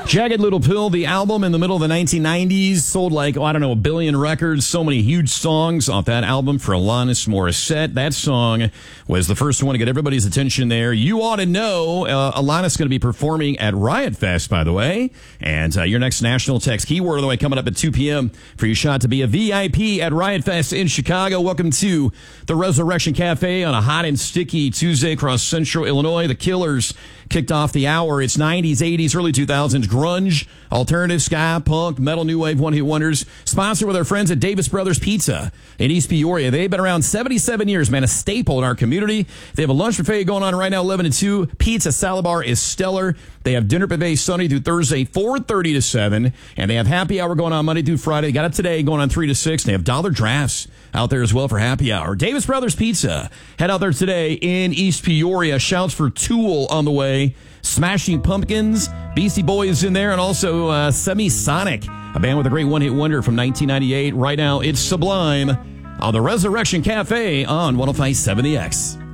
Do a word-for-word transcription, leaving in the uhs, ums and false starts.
Jagged Little Pill, the album in the middle of the nineteen nineties, sold like, oh, I don't know, a billion records. So many huge songs off that album for Alanis Morissette. That song was the first one to get everybody's attention there. You ought to know, uh, Alanis is going to be performing at Riot Fest, by the way. And uh, your next national text keyword of the way coming up at two p.m. for your shot to be a V I P at Riot Fest in Chicago. Welcome to the Resurrection Cafe on a hot and sticky Tuesday across central Illinois. The Killers kicked off the hour. It's nineties, eighties, early two thousands, grunge, alternative, ska, punk, metal, new wave, one-hit wonders. Sponsored with our friends at Davis Brothers Pizza in East Peoria. They've been around seventy-seven years, man, a staple in our community. They have a lunch buffet going on right now, eleven to two. Pizza salad bar is stellar. They have dinner buffet Sunday through Thursday, four thirty to seven. And they have happy hour going on Monday through Friday. They got it today going on three to six. They have dollar drafts out there as well for happy hour. Davis Brothers Pizza. Head out there today in East Peoria. Shouts for Tool on the way. Smashing Pumpkins, Beastie Boys in there, and also uh, Semisonic, a band with a great one-hit wonder from nineteen ninety-eight. Right now, it's Sublime on the Resurrection Cafe on one oh five point seven The X.